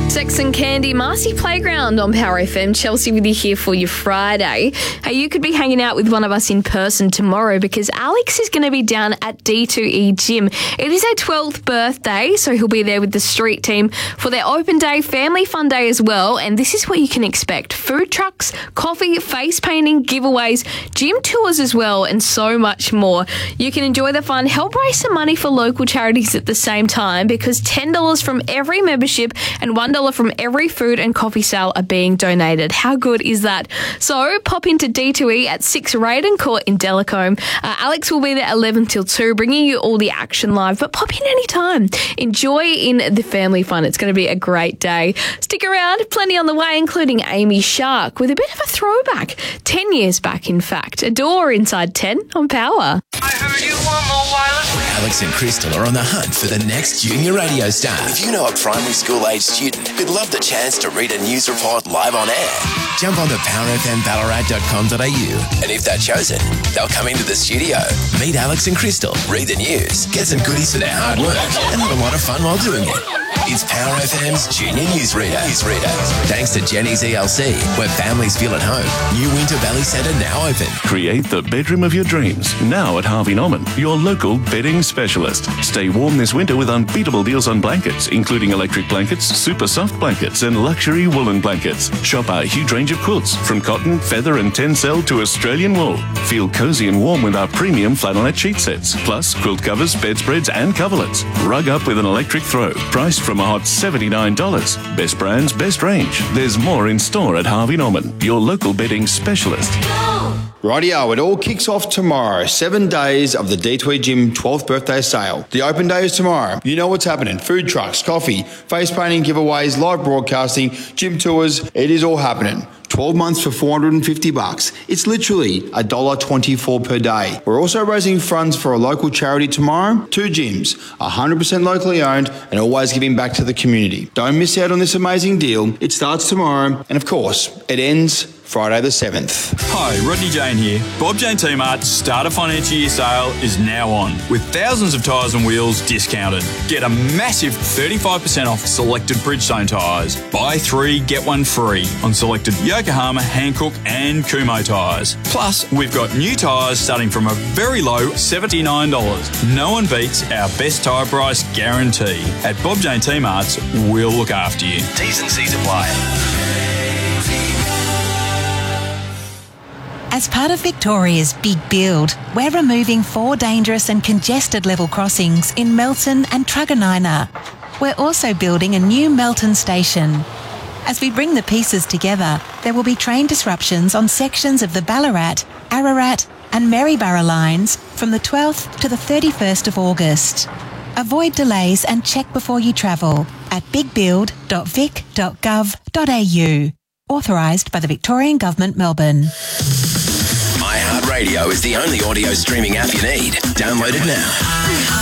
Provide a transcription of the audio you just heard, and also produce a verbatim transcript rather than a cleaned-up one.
Sex and Candy, Marcy Playground on Power F M. Chelsea with you here for your Friday. Hey, you could be hanging out with one of us in person tomorrow because Alex is going to be down at D two E Gym. It is our twelfth birthday, so he'll be there with the street team for their open day, family fun day as well. And this is what you can expect. Food trucks, coffee, face painting, giveaways, gym tours as well, and so much more. You can enjoy the fun, help raise some money for local charities at the same time because ten dollars from every membership and one dollar from every food and coffee sale are being donated. How good is that? So pop into D two E at six Raiden Court in Delacombe. Uh, Alex will be there eleven till two, bringing you all the action live, but pop in anytime. Enjoy in the family fun. It's going to be a great day. Stick around, plenty on the way, including Amy Shark with a bit of a throwback. Ten years back, in fact. Adore inside ten on Power. I heard you want more wireless. Alex and Crystal are on the hunt for the next junior radio star. If you know a primary school age student who'd love the chance to read a news report live on air, jump on to power f m ballarat dot com dot a u, and if they're chosen, they'll come into the studio, meet Alex and Crystal, read the news, get some goodies for their hard work, and have a lot of fun while doing it. It's Power F M's Junior Newsreader. Newsreader. Thanks to Jenny's E L C, where families feel at home. New Winter Valley Centre now open. Create the bedroom of your dreams now at Harvey Norman, your local bedding specialist. Stay warm this winter with unbeatable deals on blankets, including electric blankets, super soft blankets, and luxury woolen blankets. Shop our huge range of quilts, from cotton, feather, and tencel to Australian wool. Feel cozy and warm with our premium flannelette sheet sets, plus quilt covers, bedspreads, and coverlets. Rug up with an electric throw, priced from a hot seventy-nine dollars. Best brands, best range. There's more in store at Harvey Norman, your local bedding specialist. Rightio, it all kicks off tomorrow. Seven days of the D two E Gym twelfth birthday sale. The open day is tomorrow. You know what's happening. Food trucks, coffee, face painting, giveaways, live broadcasting, gym tours. It is all happening. twelve months for four hundred fifty bucks. It's literally one dollar twenty-four per day. We're also raising funds for a local charity tomorrow. Two gyms, one hundred percent locally owned and always giving back to the community. Don't miss out on this amazing deal. It starts tomorrow and of course, it ends Friday the seventh. Hi, Rodney Jane here. Bob Jane T-Mart's starter financial year sale is now on, with thousands of tyres and wheels discounted. Get a massive thirty-five percent off selected Bridgestone tyres. Buy three, get one free on selected Yokohama, Hankook and Kumho tyres. Plus, we've got new tyres starting from a very low seventy-nine dollars. No one beats our best tyre price guarantee. At Bob Jane T-Mart's, we'll look after you. T's and C's apply. As part of Victoria's Big Build, we're removing four dangerous and congested level crossings in Melton and Truganina. We're also building a new Melton station. As we bring the pieces together, there will be train disruptions on sections of the Ballarat, Ararat and Maryborough lines from the twelfth to the thirty-first of August. Avoid delays and check before you travel at big build dot vic dot gov dot a u. Authorised by the Victorian Government, Melbourne. iHeartRadio is the only audio streaming app you need. Download it now.